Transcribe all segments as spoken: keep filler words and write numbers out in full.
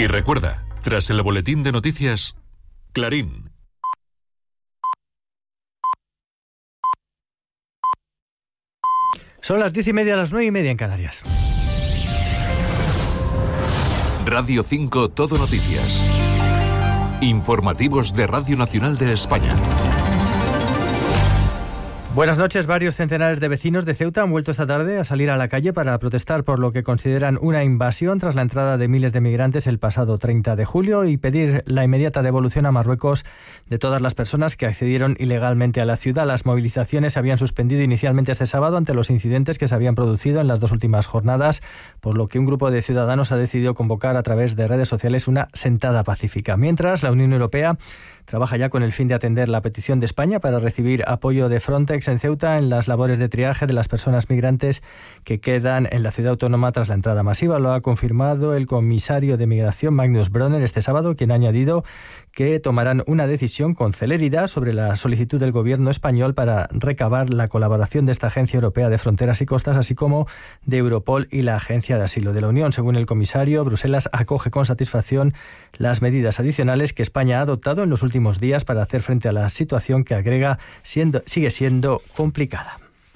Y recuerda, tras el boletín de noticias, Clarín. Son las diez y media, las nueve y media en Canarias. Radio cinco Todo Noticias. Informativos de Radio Nacional de España. Buenas noches. Varios centenares de vecinos de Ceuta han vuelto esta tarde a salir a la calle para protestar por lo que consideran una invasión tras la entrada de miles de migrantes el pasado treinta de julio y pedir la inmediata devolución a Marruecos de todas las personas que accedieron ilegalmente a la ciudad. Las movilizaciones se habían suspendido inicialmente este sábado ante los incidentes que se habían producido en las dos últimas jornadas, por lo que un grupo de ciudadanos ha decidido convocar a través de redes sociales una sentada pacífica. Mientras, la Unión Europea trabaja ya con el fin de atender la petición de España para recibir apoyo de Frontex en Ceuta en las labores de triaje de las personas migrantes que quedan en la ciudad autónoma tras la entrada masiva. Lo ha confirmado el comisario de Migración, Magnus Bronner, este sábado, quien ha añadido que tomarán una decisión con celeridad sobre la solicitud del gobierno español para recabar la colaboración de esta Agencia Europea de Fronteras y Costas, así como de Europol y la Agencia de Asilo de la Unión. Según el comisario, Bruselas acoge con satisfacción las medidas adicionales que España ha adoptado en los últimos días para hacer frente a la situación que agrega siendo, sigue siendo complicada.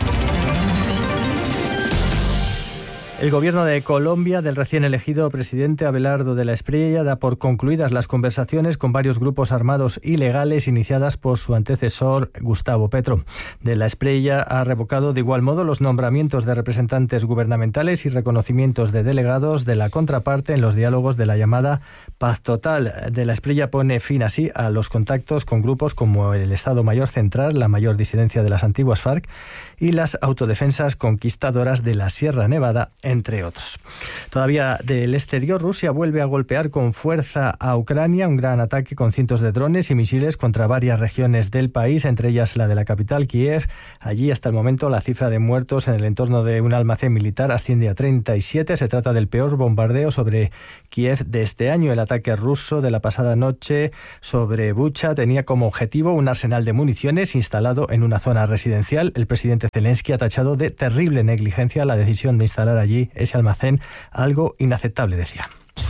El gobierno de Colombia del recién elegido presidente Abelardo de la Espriella da por concluidas las conversaciones con varios grupos armados ilegales iniciadas por su antecesor Gustavo Petro. De la Espriella ha revocado de igual modo los nombramientos de representantes gubernamentales y reconocimientos de delegados de la contraparte en los diálogos de la llamada Paz Total. De la Espriella pone fin así a los contactos con grupos como el Estado Mayor Central, la mayor disidencia de las antiguas FARC y las autodefensas conquistadoras de la Sierra Nevada, entre otros. Todavía del exterior, Rusia vuelve a golpear con fuerza a Ucrania, un gran ataque con cientos de drones y misiles contra varias regiones del país, entre ellas la de la capital, Kiev. Allí, hasta el momento, la cifra de muertos en el entorno de un almacén militar asciende a treinta y siete. Se trata del peor bombardeo sobre Kiev de este año. El ataque ruso de la pasada noche sobre Bucha tenía como objetivo un arsenal de municiones instalado en una zona residencial. El presidente Zelensky ha tachado de terrible negligencia la decisión de instalar allí ese almacén, algo inaceptable, decía. Es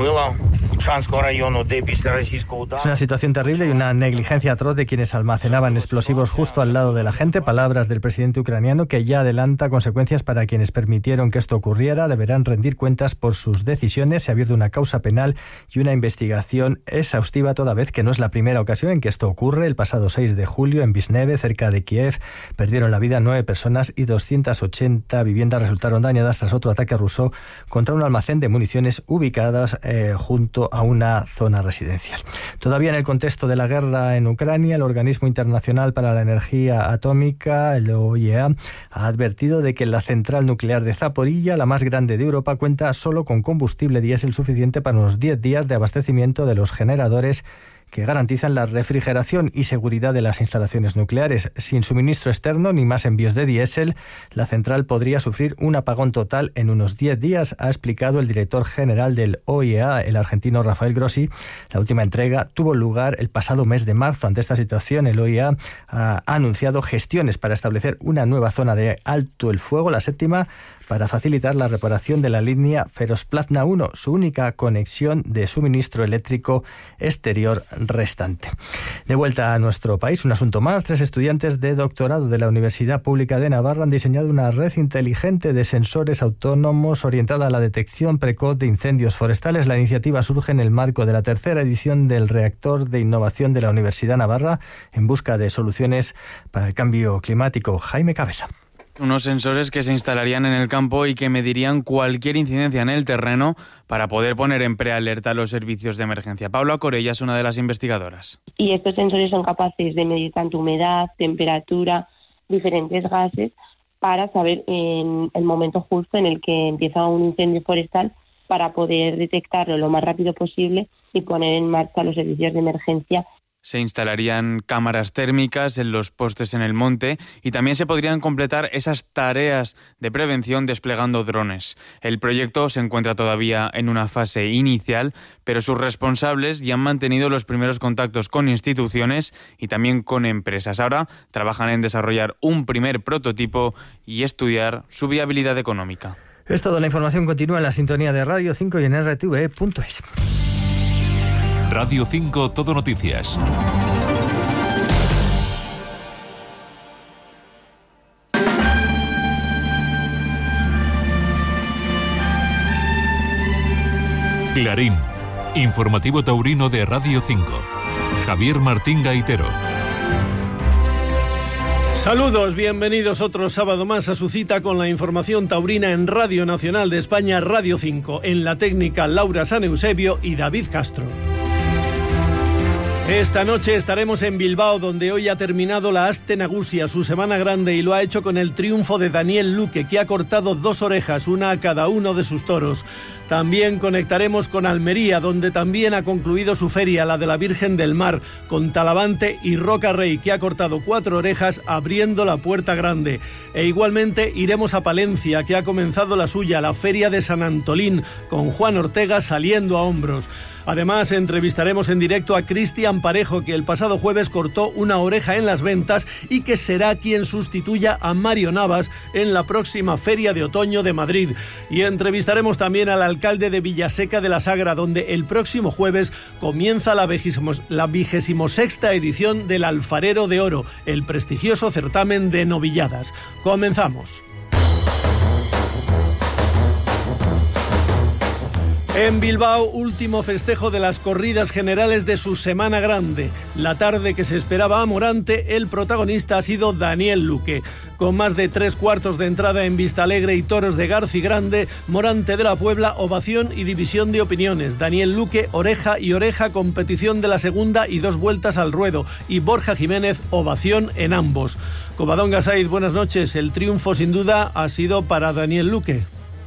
una situación terrible y una negligencia atroz de quienes almacenaban explosivos justo al lado de la gente. Palabras del presidente ucraniano, que ya adelanta consecuencias para quienes permitieron que esto ocurriera. Deberán rendir cuentas por sus decisiones. Se ha abierto una causa penal y una investigación exhaustiva, toda vez que no es la primera ocasión en que esto ocurre. El pasado seis de julio, en Visneve, cerca de Kiev, perdieron la vida nueve personas y doscientas ochenta viviendas resultaron dañadas tras otro ataque ruso contra un almacén de municiones ubicado Eh, junto a una zona residencial. Todavía en el contexto de la guerra en Ucrania, el Organismo Internacional para la Energía Atómica, el O I E A, ha advertido de que la central nuclear de Zaporilla, la más grande de Europa, cuenta solo con combustible diésel suficiente para unos diez días de abastecimiento de los generadores que garantizan la refrigeración y seguridad de las instalaciones nucleares. Sin suministro externo ni más envíos de diésel, la central podría sufrir un apagón total en unos diez días, ha explicado el director general del O I E A, el argentino Rafael Grossi. La última entrega tuvo lugar el pasado mes de marzo. Ante esta situación, el O I E A ha anunciado gestiones para establecer una nueva zona de alto el fuego, la séptima, para facilitar la reparación de la línea Ferosplatna uno, su única conexión de suministro eléctrico exterior restante. De vuelta a nuestro país, un asunto más. Tres estudiantes de doctorado de la Universidad Pública de Navarra han diseñado una red inteligente de sensores autónomos orientada a la detección precoz de incendios forestales. La iniciativa surge en el marco de la tercera edición del Reactor de Innovación de la Universidad Navarra en busca de soluciones para el cambio climático. Jaime Cabeza. Unos sensores que se instalarían en el campo y que medirían cualquier incidencia en el terreno para poder poner en prealerta los servicios de emergencia. Paula Corella es una de las investigadoras. Y estos sensores son capaces de medir tanto humedad, temperatura, diferentes gases, para saber en el momento justo en el que empieza un incendio forestal, para poder detectarlo lo más rápido posible y poner en marcha los servicios de emergencia. Se instalarían cámaras térmicas en los postes en el monte y también se podrían completar esas tareas de prevención desplegando drones. El proyecto se encuentra todavía en una fase inicial, pero sus responsables ya han mantenido los primeros contactos con instituciones y también con empresas. Ahora trabajan en desarrollar un primer prototipo y estudiar su viabilidad económica. Es todo, la información continúa en la sintonía de Radio cinco y en R T V punto es. Radio cinco Todo Noticias. Clarín, informativo taurino de Radio cinco. Javier Martín Gaitero. Saludos, bienvenidos otro sábado más a su cita con la información taurina en Radio Nacional de España, Radio cinco. En la técnica, Laura San Eusebio y David Castro. Esta noche estaremos en Bilbao, donde hoy ha terminado la Aste Nagusia, su semana grande, y lo ha hecho con el triunfo de Daniel Luque, que ha cortado dos orejas, una a cada uno de sus toros. También conectaremos con Almería, donde también ha concluido su feria, la de la Virgen del Mar, con Talavante y Roca Rey, que ha cortado cuatro orejas abriendo la puerta grande. E igualmente iremos a Palencia, que ha comenzado la suya, la Feria de San Antolín, con Juan Ortega saliendo a hombros. Además, entrevistaremos en directo a Cristian Parejo, que el pasado jueves cortó una oreja en las ventas y que será quien sustituya a Mario Navas en la próxima Feria de Otoño de Madrid. Y entrevistaremos también al alcalde de Villaseca de la Sagra, donde el próximo jueves comienza la vigésimo sexta edición del Alfarero de Oro, el prestigioso certamen de novilladas. Comenzamos. En Bilbao, último festejo de las corridas generales de su semana grande. La tarde que se esperaba a Morante, el protagonista ha sido Daniel Luque. Con más de tres cuartos de entrada en Vistalegre y toros de Garci Grande, Morante de la Puebla, ovación y división de opiniones. Daniel Luque, oreja y oreja, competición de la segunda y dos vueltas al ruedo. Y Borja Jiménez, ovación en ambos. Covadonga Saiz, buenas noches. El triunfo sin duda ha sido para Daniel Luque.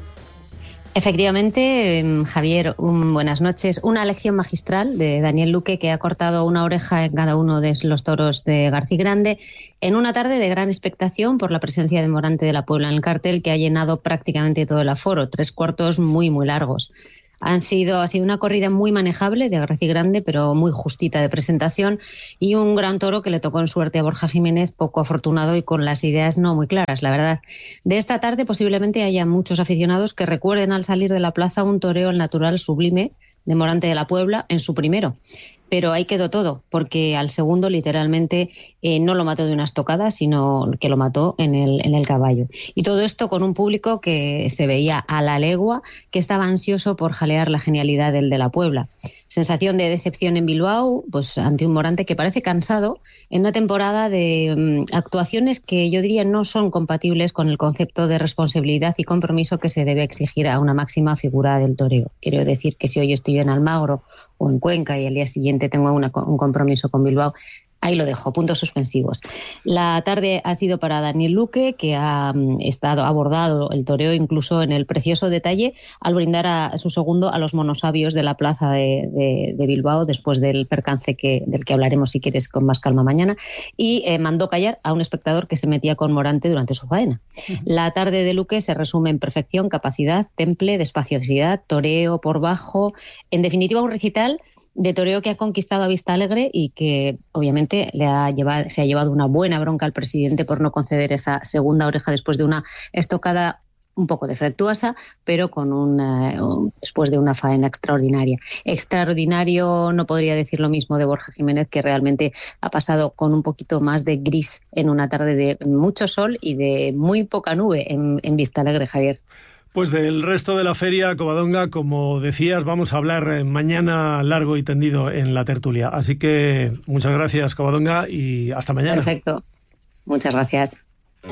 Efectivamente, Javier, un, buenas noches. Una lección magistral de Daniel Luque, que ha cortado una oreja en cada uno de los toros de Garci Grande en una tarde de gran expectación por la presencia de Morante de la Puebla en el cartel, que ha llenado prácticamente todo el aforo, tres cuartos muy, muy largos. Han sido, ha sido una corrida muy manejable de Garci Grande, pero muy justita de presentación, y un gran toro que le tocó en suerte a Borja Jiménez, poco afortunado y con las ideas no muy claras, la verdad. De esta tarde posiblemente haya muchos aficionados que recuerden al salir de la plaza un toreo al natural sublime de Morante de la Puebla en su primero. Pero ahí quedó todo, porque al segundo literalmente eh, no lo mató de una estocada, sino que lo mató en el, en el caballo. Y todo esto con un público que se veía a la legua, que estaba ansioso por jalear la genialidad del de la Puebla. Sensación de decepción en Bilbao, pues ante un Morante que parece cansado en una temporada de um, actuaciones que yo diría no son compatibles con el concepto de responsabilidad y compromiso que se debe exigir a una máxima figura del toreo. Quiero decir que si hoy estoy en Almagro o en Cuenca y al día siguiente tengo una, un compromiso con Bilbao, ahí lo dejo, puntos suspensivos. La tarde ha sido para Daniel Luque, que ha estado abordado el toreo incluso en el precioso detalle al brindar a su segundo a los monosabios de la plaza de, de, de Bilbao, después del percance que, del que hablaremos si quieres con más calma mañana, y eh, mandó callar a un espectador que se metía con Morante durante su faena. Uh-huh. La tarde de Luque se resume en perfección, capacidad, temple, despaciosidad, toreo por bajo, en definitiva un recital de toreo que ha conquistado a Vistalegre y que obviamente le ha llevado, se ha llevado una buena bronca al presidente por no conceder esa segunda oreja después de una estocada un poco defectuosa, pero con una, después de una faena extraordinaria. Extraordinario no podría decir lo mismo de Borja Jiménez, que realmente ha pasado con un poquito más de gris en una tarde de mucho sol y de muy poca nube en, en Vistalegre, Javier. Pues del resto de la feria, Covadonga, como decías, vamos a hablar mañana largo y tendido en la tertulia. Así que muchas gracias, Covadonga, y hasta mañana. Perfecto. Muchas gracias.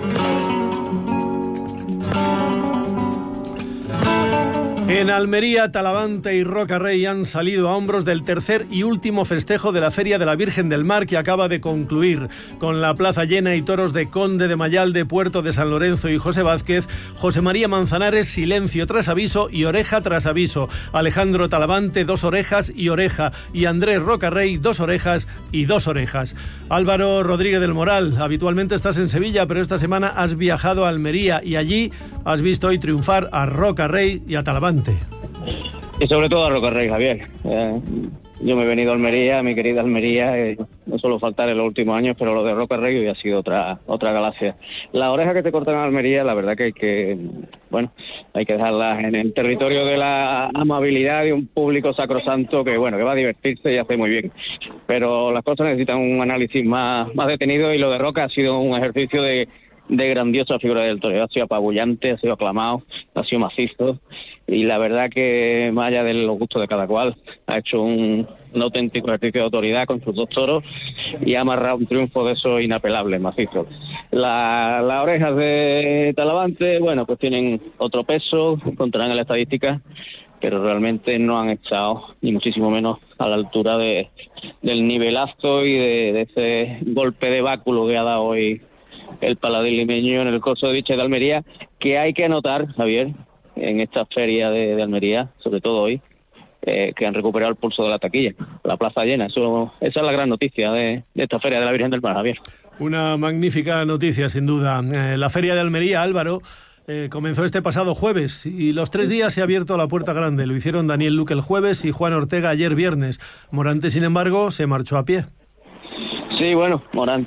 En Almería, Talavante y Roca Rey han salido a hombros del tercer y último festejo de la Feria de la Virgen del Mar, que acaba de concluir. Con la plaza llena y toros de Conde de Mayalde, Puerto de San Lorenzo y José Vázquez, José María Manzanares, silencio tras aviso y oreja tras aviso. Alejandro Talavante, dos orejas y oreja. Y Andrés Roca Rey, dos orejas y dos orejas. Álvaro Rodríguez del Moral, habitualmente estás en Sevilla, pero esta semana has viajado a Almería y allí has visto hoy triunfar a Roca Rey y a Talavante. Y sobre todo a Rocarrey, Javier. Eh, yo me he venido a Almería, mi querida Almería, eh, no suelo faltar en los últimos años, pero lo de Rocarrey hoy ha sido otra otra galaxia. La oreja que te cortan en Almería, la verdad que hay que, bueno, hay que dejarlas en el territorio de la amabilidad de un público sacrosanto que, bueno, que va a divertirse y hace muy bien. Pero las cosas necesitan un análisis más, más detenido, y lo de Roca ha sido un ejercicio de, de grandiosa figura del toreo. Ha sido apabullante, ha sido aclamado, ha sido macizo. Y la verdad que, más allá de los gustos de cada cual, ha hecho un, un auténtico ejercicio de autoridad con sus dos toros y ha amarrado un triunfo de esos inapelables, macizos. La, las orejas de Talavante, bueno, pues tienen otro peso, contarán en la estadística, pero realmente no han estado, ni muchísimo menos, a la altura de del nivelazo y de, de ese golpe de báculo que ha dado hoy el paladín limeño en el Corso de Biche de Almería, que hay que anotar, Javier, en esta feria de, de Almería, sobre todo hoy, eh, que han recuperado el pulso de la taquilla, la plaza llena. Eso, esa es la gran noticia de, de esta feria de la Virgen del Mar, Javier. Una magnífica noticia, sin duda. Eh, la feria de Almería, Álvaro, eh, comenzó este pasado jueves y los tres días se ha abierto la puerta grande. Lo hicieron Daniel Luque el jueves y Juan Ortega ayer viernes. Morante, sin embargo, se marchó a pie. Sí, bueno,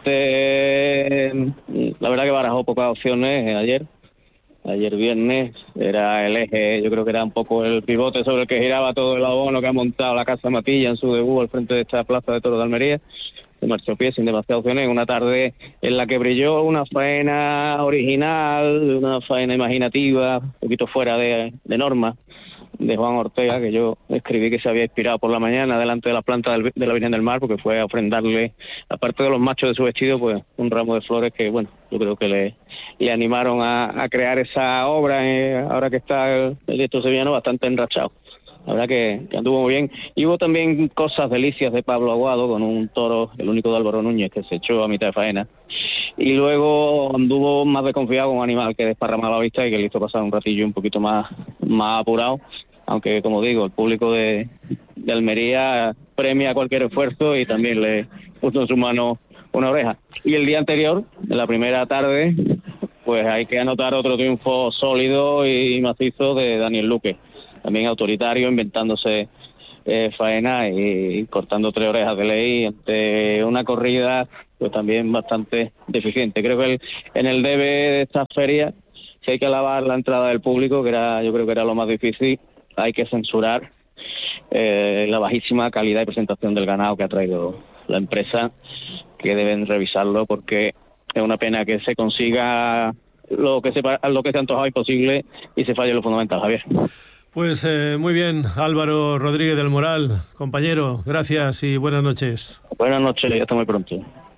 Morante, la verdad que barajó pocas opciones ayer. Ayer viernes era el eje, yo creo que era un poco el pivote sobre el que giraba todo el abono que ha montado la Casa Matilla en su debut al frente de esta plaza de toros de Almería. Se marchó a pie sin demasiadas opciones, una tarde en la que brilló una faena original, una faena imaginativa, un poquito fuera de, de norma, de Juan Ortega, que yo escribí que se había inspirado por la mañana delante de la planta del, de la Virgen del Mar, porque fue a ofrendarle, aparte de los machos de su vestido, pues un ramo de flores que, bueno, yo creo que le, le animaron a, a crear esa obra, eh, ahora que está el director sevillano bastante enrachado. La verdad que, que anduvo muy bien. Y hubo también cosas delicias de Pablo Aguado, con un toro, el único de Álvaro Núñez, que se echó a mitad de faena. Y luego anduvo más desconfiado con un animal que desparramaba la vista y que le hizo pasar un ratillo un poquito más, más apurado. Aunque, como digo, el público de, de Almería premia cualquier esfuerzo y también le puso en su mano una oreja. Y el día anterior, en la primera tarde, pues hay que anotar otro triunfo sólido y macizo de Daniel Luque. También autoritario, inventándose eh, faena y cortando tres orejas de ley ante una corrida pues también bastante deficiente. Creo que el, en el debe de esta feria, si hay que alabar la entrada del público, que era, yo creo que era lo más difícil, hay que censurar eh, la bajísima calidad y presentación del ganado que ha traído la empresa, que deben revisarlo porque es una pena que se consiga lo que se, lo que se ha antojado imposible y se falle lo fundamental, Javier. Pues eh, muy bien, Álvaro Rodríguez del Moral, compañero, gracias y buenas noches. Buenas noches y hasta muy pronto.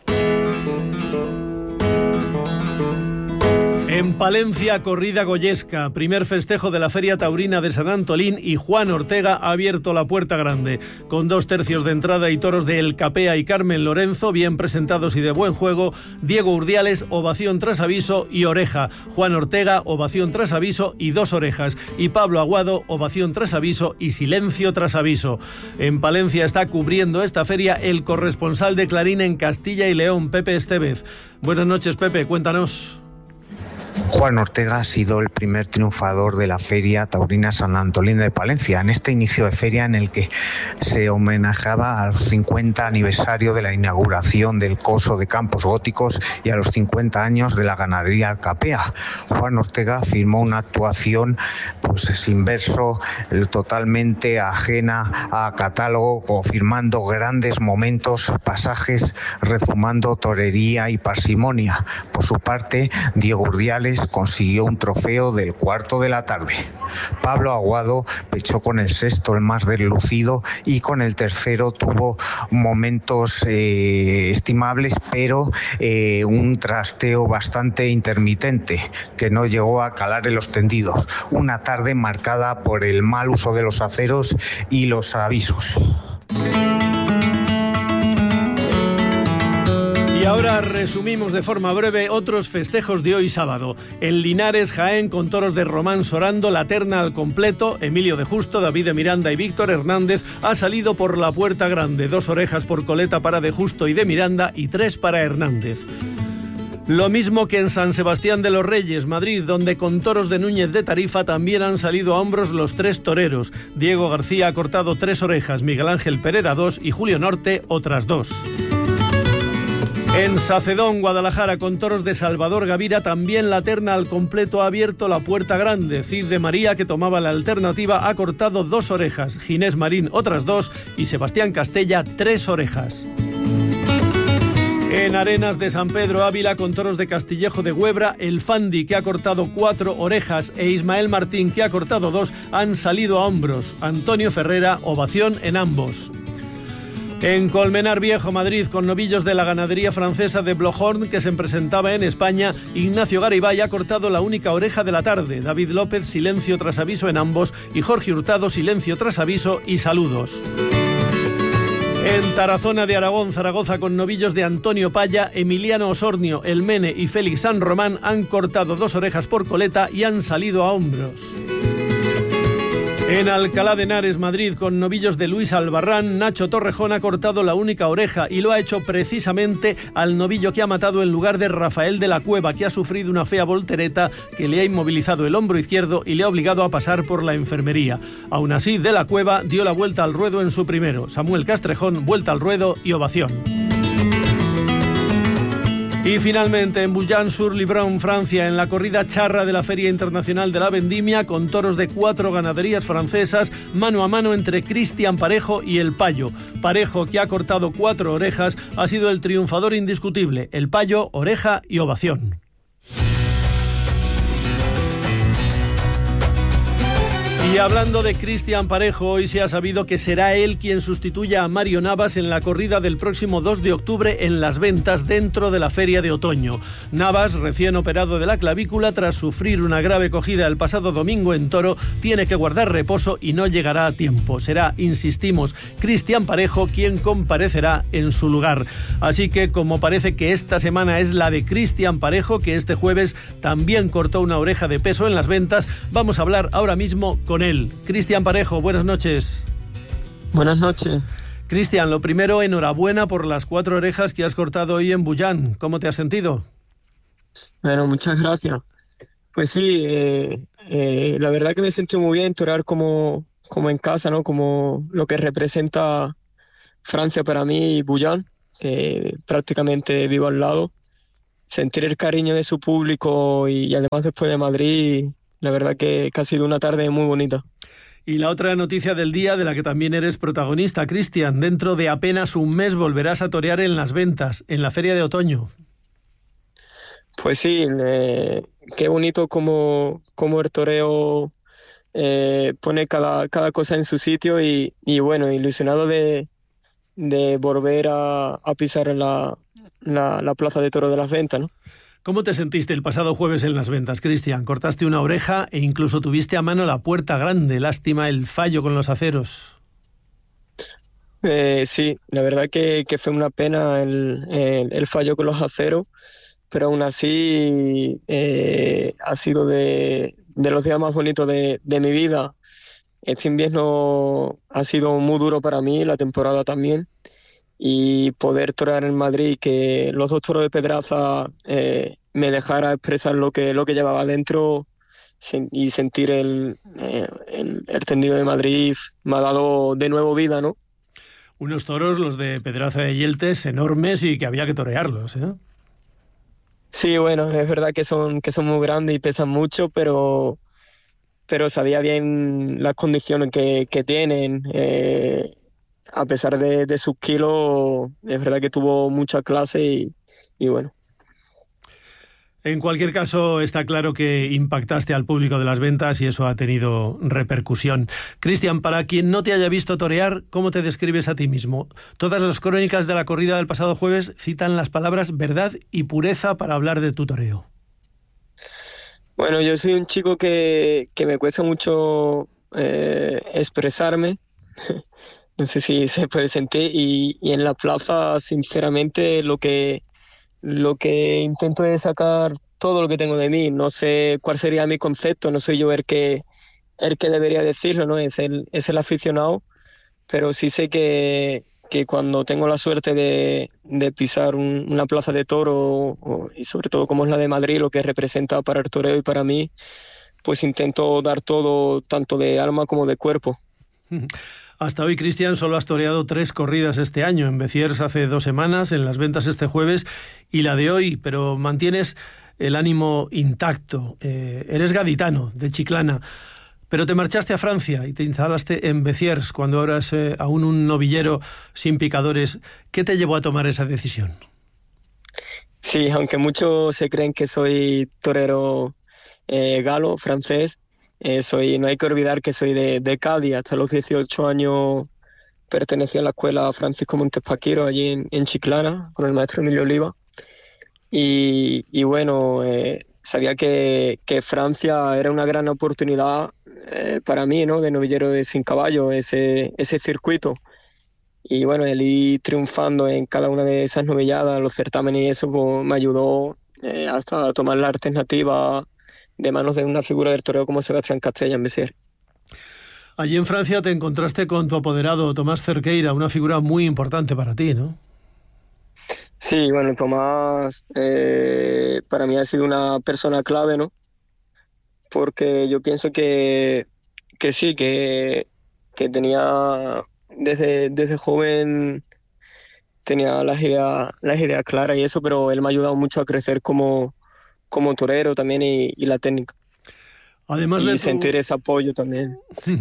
En Palencia, corrida goyesca, primer festejo de la Feria Taurina de San Antolín, y Juan Ortega ha abierto la puerta grande. Con dos tercios de entrada y toros de El Capea y Carmen Lorenzo, bien presentados y de buen juego, Diego Urdiales, ovación tras aviso y oreja. Juan Ortega, ovación tras aviso y dos orejas. Y Pablo Aguado, ovación tras aviso y silencio tras aviso. En Palencia está cubriendo esta feria el corresponsal de Clarín en Castilla y León, Pepe Estevez. Buenas noches, Pepe, cuéntanos. Juan Ortega ha sido el primer triunfador de la Feria Taurina San Antolín de Palencia, en este inicio de feria en el que se homenajeaba al cincuenta aniversario de la inauguración del Coso de Campos Góticos y a los cincuenta años de la ganadería El Capea. Juan Ortega firmó una actuación pues sin verso, totalmente ajena a catálogo, confirmando grandes momentos, pasajes, rezumando torería y parsimonia. Por su parte, Diego Urdiales consiguió un trofeo del cuarto de la tarde. Pablo Aguado pechó con el sexto el más deslucido y con el tercero tuvo momentos eh, estimables, pero eh, un trasteo bastante intermitente que no llegó a calar en los tendidos. Una tarde marcada por el mal uso de los aceros y los avisos. Y ahora resumimos de forma breve otros festejos de hoy sábado. En Linares, Jaén, con toros de Román Sorando, la terna al completo, Emilio de Justo, David de Miranda y Víctor Hernández ha salido por la puerta grande. Dos orejas por coleta para de Justo y de Miranda y tres para Hernández. Lo mismo que en San Sebastián de los Reyes, Madrid, donde con toros de Núñez de Tarifa también han salido a hombros los tres toreros. Diego García ha cortado tres orejas, Miguel Ángel Pereira dos y Julio Norte otras dos. En Sacedón, Guadalajara, con toros de Salvador Gavira, también la terna al completo ha abierto la puerta grande. Cid de María, que tomaba la alternativa, ha cortado dos orejas, Ginés Marín otras dos y Sebastián Castella tres orejas. En Arenas de San Pedro Ávila, con toros de Castillejo de Huebra, el Fandi, que ha cortado cuatro orejas, e Ismael Martín, que ha cortado dos, han salido a hombros. Antonio Ferrera, ovación en ambos. En Colmenar Viejo, Madrid, con novillos de la ganadería francesa de Blohorn, que se presentaba en España, Ignacio Garibay ha cortado la única oreja de la tarde. David López, silencio tras aviso en ambos, y Jorge Hurtado, silencio tras aviso y saludos. En Tarazona de Aragón, Zaragoza, con novillos de Antonio Paya, Emiliano Osornio, El Mene y Félix San Román han cortado dos orejas por coleta y han salido a hombros. En Alcalá de Henares, Madrid, con novillos de Luis Albarrán, Nacho Torrejón ha cortado la única oreja y lo ha hecho precisamente al novillo que ha matado en lugar de Rafael de la Cueva, que ha sufrido una fea voltereta que le ha inmovilizado el hombro izquierdo y le ha obligado a pasar por la enfermería. Aún así, de la Cueva dio la vuelta al ruedo en su primero. Samuel Castrejón, vuelta al ruedo y ovación. Y finalmente en Boulogne-sur-Libron, Francia, en la corrida charra de la Feria Internacional de la Vendimia, con toros de cuatro ganaderías francesas, mano a mano entre Cristian Parejo y El Payo. Parejo, que ha cortado cuatro orejas, ha sido el triunfador indiscutible. El Payo, oreja y ovación. Y hablando de Cristian Parejo, hoy se ha sabido que será él quien sustituya a Mario Navas en la corrida del próximo dos de octubre en Las Ventas, dentro de la Feria de Otoño. Navas, recién operado de la clavícula tras sufrir una grave cogida el pasado domingo en Toro, tiene que guardar reposo y no llegará a tiempo. Será, insistimos, Cristian Parejo quien comparecerá en su lugar. Así que, como parece que esta semana es la de Cristian Parejo, que este jueves también cortó una oreja de peso en Las Ventas, vamos a hablar ahora mismo con él. Cristian Parejo, buenas noches. Buenas noches. Cristian, lo primero, enhorabuena por las cuatro orejas que has cortado hoy en Boulogne. ¿Cómo te has sentido? Bueno, muchas gracias. Pues sí, eh, eh, la verdad que me sentí muy bien torear como, como en casa, ¿no? Como lo que representa Francia para mí y Boulogne, que prácticamente vivo al lado. Sentir el cariño de su público y, y además después de Madrid, la verdad que, que ha sido una tarde muy bonita. Y la otra noticia del día, de la que también eres protagonista, Cristian, dentro de apenas un mes volverás a torear en Las Ventas, en la Feria de Otoño. Pues sí, eh, qué bonito como, como el toreo eh, pone cada, cada cosa en su sitio y, y bueno, ilusionado de, de volver a, a pisar en la, la, la Plaza de Toros de Las Ventas, ¿no? ¿Cómo te sentiste el pasado jueves en Las Ventas, Cristian? Cortaste una oreja e incluso tuviste a mano la puerta grande. Lástima el fallo con los aceros. Eh, sí, la verdad que, que fue una pena el, el, el fallo con los aceros, pero aún así eh, ha sido de, de los días más bonitos de, de mi vida. Este invierno ha sido muy duro para mí, la temporada también. Y poder torear en Madrid, que los dos toros de Pedraza eh, me dejara expresar lo que, lo que llevaba dentro y sentir el, eh, el, el tendido de Madrid, me ha dado de nuevo vida, ¿no? Unos toros, los de Pedraza de Yeltes, enormes y que había que torearlos, ¿eh? Sí, bueno, es verdad que son, que son muy grandes y pesan mucho, pero, pero sabía bien las condiciones que, que tienen. Eh, A pesar de, de sus kilos, es verdad que tuvo mucha clase y, y bueno. En cualquier caso, está claro que impactaste al público de Las Ventas y eso ha tenido repercusión. Cristian, para quien no te haya visto torear, ¿cómo te describes a ti mismo? Todas las crónicas de la corrida del pasado jueves citan las palabras verdad y pureza para hablar de tu toreo. Bueno, yo soy un chico que, que me cuesta mucho eh, expresarme. No sé si se puede sentir, y, y en la plaza, sinceramente, lo que, lo que intento es sacar todo lo que tengo de mí. No sé cuál sería mi concepto, no soy yo el que, el que debería decirlo, ¿no? Es el, es el aficionado, pero sí sé que, que cuando tengo la suerte de, de pisar un, una plaza de toro, o, y sobre todo como es la de Madrid, lo que representa para el toreo y para mí, pues intento dar todo, tanto de alma como de cuerpo. Hasta hoy, Cristian, solo has toreado tres corridas este año, en Beciers hace dos semanas, en Las Ventas este jueves y la de hoy, pero mantienes el ánimo intacto. Eh, eres gaditano, de Chiclana, pero te marchaste a Francia y te instalaste en Beciers cuando eras eh, aún un novillero sin picadores. ¿Qué te llevó a tomar esa decisión? Sí, aunque muchos se creen que soy torero eh, galo, francés, eh, soy, no hay que olvidar que soy de, de Cádiz. Hasta los dieciocho años pertenecía a la escuela Francisco Montespaquiro allí en, en Chiclana con el maestro Emilio Oliva. Y, y bueno, eh, sabía que, que Francia era una gran oportunidad eh, para mí, ¿no? De novillero de sin caballo, ese, ese circuito. Y bueno, el ir triunfando en cada una de esas novilladas, los certámenes y eso, pues, me ayudó eh, hasta a tomar la alternativa de manos de una figura del toreo como Sebastián Castella en Beciers. Allí en Francia te encontraste con tu apoderado Tomás Cerqueira, una figura muy importante para ti, ¿no? Sí, bueno, Tomás eh, para mí ha sido una persona clave, ¿no? Porque yo pienso que, que sí, que, que tenía desde, desde joven tenía las ideas, las ideas claras y eso, pero él me ha ayudado mucho a crecer como, como torero también y, y la técnica. Además y de tu... sentir ese apoyo también. Sí.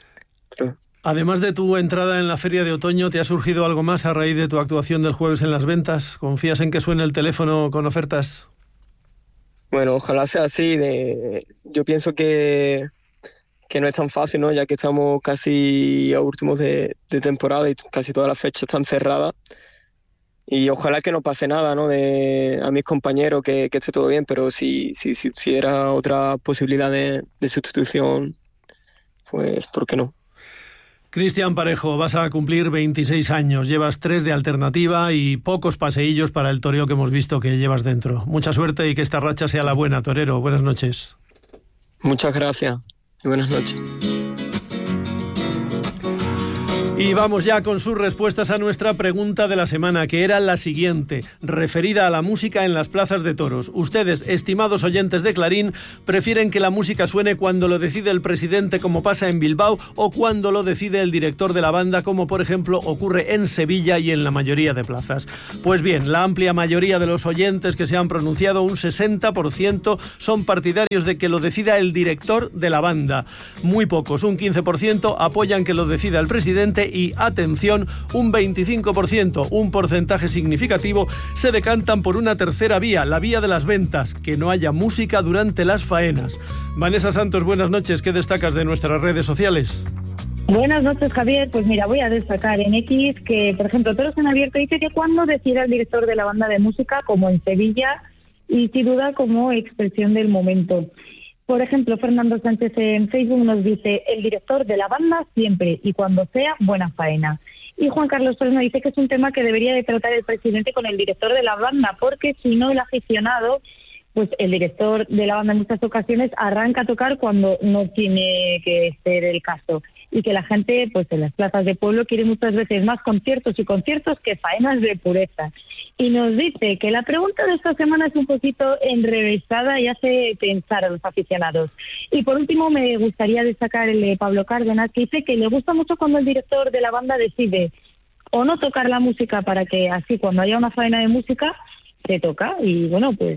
Además de tu entrada en la Feria de Otoño, ¿te ha surgido algo más a raíz de tu actuación del jueves en Las Ventas? ¿Confías en que suene el teléfono con ofertas? Bueno, ojalá sea así. De... Yo pienso que, que no es tan fácil, ¿no? Ya que estamos casi a últimos de, de temporada y casi todas las fechas están cerradas. Y ojalá que no pase nada, ¿no? De, a mis compañeros, que, que esté todo bien, pero si, si, si, si era otra posibilidad de, de sustitución, pues ¿por qué no? Cristian Parejo, vas a cumplir veintiséis años, llevas tres de alternativa y pocos paseillos para el toreo que hemos visto que llevas dentro. Mucha suerte y que esta racha sea la buena, torero. Buenas noches. Muchas gracias y buenas noches. Y vamos ya con sus respuestas a nuestra pregunta de la semana, que era la siguiente, referida a la música en las plazas de toros. Ustedes, estimados oyentes de Clarín, ¿prefieren que la música suene cuando lo decide el presidente, como pasa en Bilbao, o cuando lo decide el director de la banda, como por ejemplo ocurre en Sevilla y en la mayoría de plazas? Pues bien, la amplia mayoría de los oyentes que se han pronunciado, un sesenta por ciento, son partidarios de que lo decida el director de la banda. Muy pocos, un quince por ciento, apoyan que lo decida el presidente y, atención, un veinticinco por ciento, un porcentaje significativo, se decantan por una tercera vía, la vía de las ventas, que no haya música durante las faenas. Vanessa Santos, buenas noches. ¿Qué destacas de nuestras redes sociales? Buenas noches, Javier. Pues mira, voy a destacar en X que, por ejemplo, Toros en Abierto dice que cuando decida el director de la banda de música, como en Sevilla, y sin duda como expresión del momento. Por ejemplo, Fernando Sánchez en Facebook nos dice: el director de la banda siempre y cuando sea buena faena. Y Juan Carlos Torres nos dice que es un tema que debería de tratar el presidente con el director de la banda, porque si no, el aficionado, pues el director de la banda en muchas ocasiones arranca a tocar cuando no tiene que ser el caso. Y que la gente, pues en las plazas de pueblo, quiere muchas veces más conciertos y conciertos que faenas de pureza. Y nos dice que la pregunta de esta semana es un poquito enrevesada y hace pensar a los aficionados. Y por último, me gustaría destacar el de Pablo Cárdenas, que dice que le gusta mucho cuando el director de la banda decide o no tocar la música, para que así cuando haya una faena de música se toca, y bueno, pues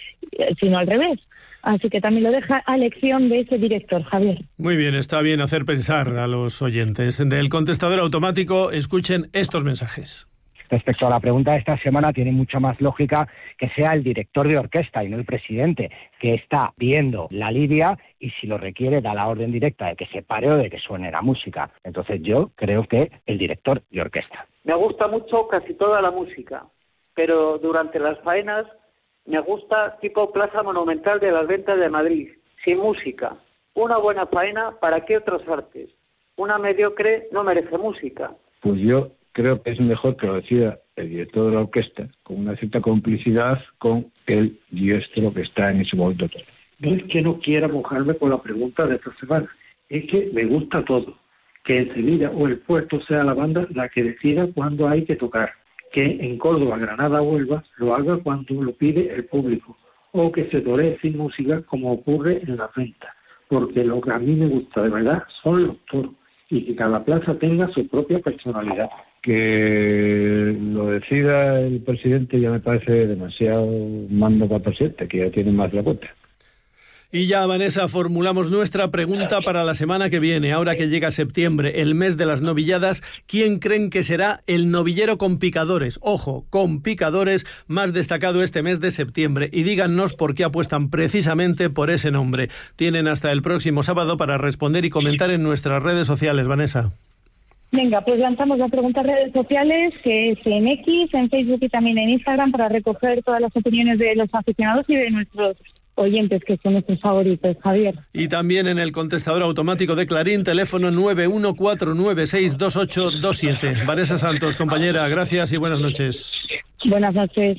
sino al revés. Así que también lo deja a elección de ese director, Javier. Muy bien, está bien hacer pensar a los oyentes. Del contestador automático, escuchen estos mensajes. Respecto a la pregunta de esta semana, tiene mucha más lógica que sea el director de orquesta y no el presidente, que está viendo la lidia y si lo requiere da la orden directa de que se pare o de que suene la música. Entonces yo creo que el director de orquesta. Me gusta mucho casi toda la música, pero durante las faenas me gusta tipo Plaza Monumental de las Ventas de Madrid, sin música. Una buena faena, ¿para qué otras artes? Una mediocre no merece música. Pues yo creo que es mejor que lo decida el director de la orquesta, con una cierta complicidad con el diestro que está en ese momento. No es que no quiera mojarme con la pregunta de esta semana, es que me gusta todo. que en Sevilla o el Puerto sea la banda la que decida cuándo hay que tocar, que en Córdoba, Granada o Huelva lo haga cuando lo pide el público, o que se toree sin música como ocurre en las ventas, porque lo que a mí me gusta de verdad son los toros y que cada plaza tenga su propia personalidad. Que lo decida el presidente ya me parece demasiado mando para el presidente, que ya tiene más la cuenta. Y ya, Vanessa, formulamos nuestra pregunta para la semana que viene. Ahora que llega septiembre, el mes de las novilladas, ¿quién creen que será el novillero con picadores? Ojo, con picadores, más destacado este mes de septiembre. Y díganos por qué apuestan precisamente por ese nombre. Tienen hasta el próximo sábado para responder y comentar en nuestras redes sociales, Vanessa. Venga, pues lanzamos la pregunta en redes sociales, que es en X, en Facebook y también en Instagram, para recoger todas las opiniones de los aficionados y de nuestros oyentes, que son nuestros favoritos, Javier. Y también en el contestador automático de Clarín, teléfono nueve uno cuatro nueve seis dos ocho dos siete. Vanessa Santos, compañera, gracias y buenas noches. Buenas noches.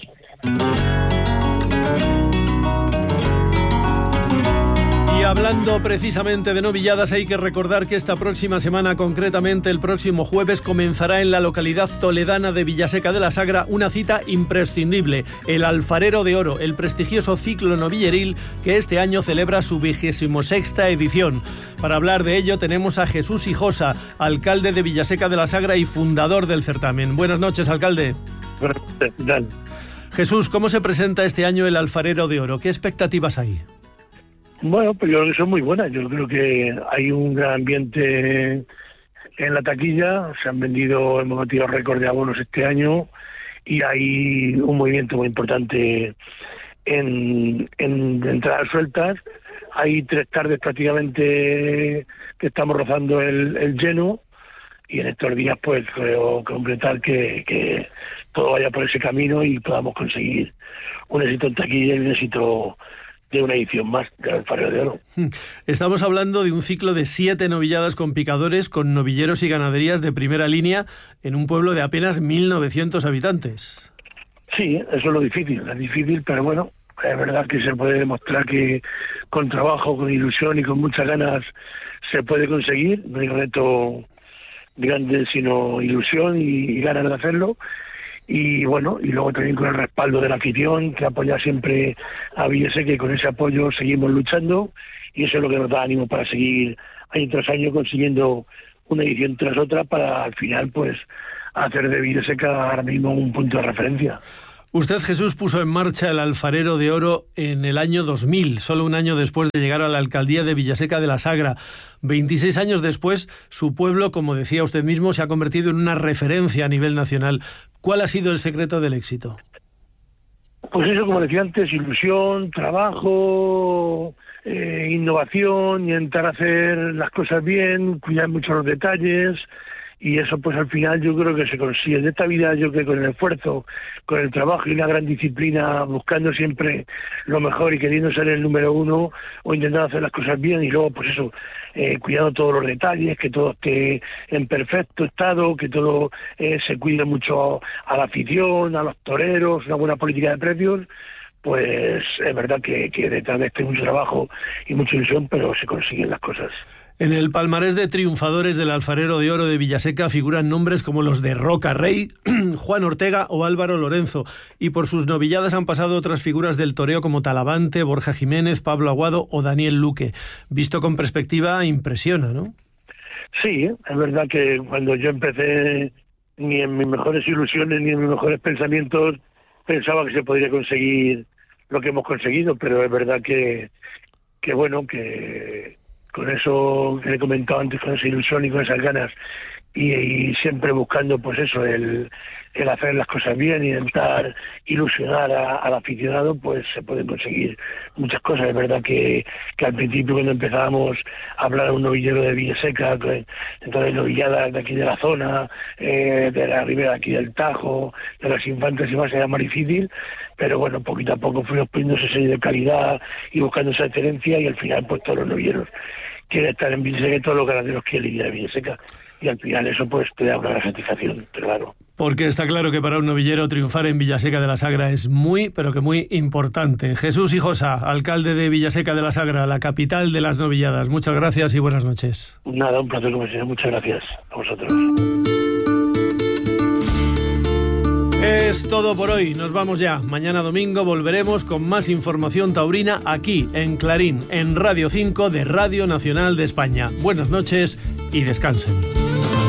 Y hablando precisamente de novilladas, hay que recordar que esta próxima semana, concretamente el próximo jueves, comenzará en la localidad toledana de Villaseca de la Sagra una cita imprescindible, el Alfarero de Oro, el prestigioso ciclo novilleril que este año celebra su vigésimo sexta edición. Para hablar de ello tenemos a Jesús Hijosa, alcalde de Villaseca de la Sagra y fundador del certamen. Buenas noches, alcalde. Buenas noches, ¿qué tal? Jesús, ¿cómo se presenta este año el Alfarero de Oro? ¿Qué expectativas hay? Bueno, pues yo creo que son muy buenas. Yo creo que hay un gran ambiente en la taquilla. Se han vendido, hemos batido récord de abonos este año y hay un movimiento muy importante en, en entradas sueltas. Hay tres tardes prácticamente que estamos rozando el, el lleno y en estos días pues creo completar que, que todo vaya por ese camino y podamos conseguir un éxito en taquilla y un éxito de una edición más del Alfarero de Oro. Estamos hablando de un ciclo de siete novilladas con picadores, con novilleros y ganaderías de primera línea en un pueblo de apenas mil novecientos habitantes. Sí, eso es lo difícil, es difícil, pero bueno, es verdad que se puede demostrar que con trabajo, con ilusión y con muchas ganas se puede conseguir. No hay reto grande, sino ilusión y, y ganas de hacerlo. Y bueno, y luego también con el respaldo de la afición, que apoya siempre a Villaseca, que con ese apoyo seguimos luchando, y eso es lo que nos da ánimo para seguir año tras año consiguiendo una edición tras otra para al final pues hacer de Villaseca ahora mismo un punto de referencia. Usted, Jesús, puso en marcha el Alfarero de Oro en el año dos mil, solo un año después de llegar a la alcaldía de Villaseca de la Sagra. veintiséis años después, su pueblo, como decía usted mismo, se ha convertido en una referencia a nivel nacional. ¿Cuál ha sido el secreto del éxito? Pues eso, como decía antes, ilusión, trabajo, eh, innovación, intentar hacer las cosas bien, cuidar mucho los detalles. Y eso pues al final yo creo que se consigue. En esta vida yo creo que con el esfuerzo, con el trabajo y una gran disciplina, buscando siempre lo mejor y queriendo ser el número uno o intentando hacer las cosas bien y luego pues eso, eh, cuidando todos los detalles, que todo esté en perfecto estado, que todo eh, se cuide mucho a la afición, a los toreros, una buena política de precios. Pues es verdad que, que detrás de este hay mucho trabajo y mucha ilusión, pero se consiguen las cosas. En el palmarés de triunfadores del Alfarero de Oro de Villaseca figuran nombres como los de Roca Rey, Juan Ortega o Álvaro Lorenzo, y por sus novilladas han pasado otras figuras del toreo como Talavante, Borja Jiménez, Pablo Aguado o Daniel Luque. Visto con perspectiva, impresiona, ¿no? Sí, es verdad que cuando yo empecé, ni en mis mejores ilusiones ni en mis mejores pensamientos pensaba que se podría conseguir lo que hemos conseguido, pero es verdad que, que bueno, que con eso que he comentado antes, con esa ilusión y con esas ganas y, y siempre buscando pues eso, el, el hacer las cosas bien y intentar ilusionar a, al aficionado, pues se pueden conseguir muchas cosas. Es verdad que, que al principio cuando empezábamos a hablar a un novillero de Villaseca, entonces novilladas de aquí de la zona, eh, de la ribera aquí del Tajo, de las Infantes y más, era más difícil, pero bueno, poquito a poco fuimos poniendo ese sello de calidad y buscando esa excelencia y al final pues todos los novilleros quieren estar en Villaseca y todos los ganaderos quieren ir a Villaseca y al final eso pues te da una gran satisfacción, pero claro. Porque está claro que para un novillero triunfar en Villaseca de la Sagra es muy, pero que muy importante. Jesús Hijosa, alcalde de Villaseca de la Sagra, la capital de las novilladas. Muchas gracias y buenas noches. Nada, un placer, como siempre. Muchas gracias a vosotros. Es todo por hoy, nos vamos ya. Mañana domingo volveremos con más información taurina aquí en Clarín, en Radio cinco de Radio Nacional de España. Buenas noches y descansen.